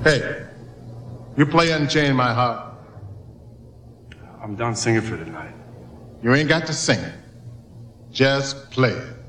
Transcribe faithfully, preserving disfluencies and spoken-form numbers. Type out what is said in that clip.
Hey, you play Unchain My Heart? I'm done singing for tonight. You ain't got to sing it. Just play it.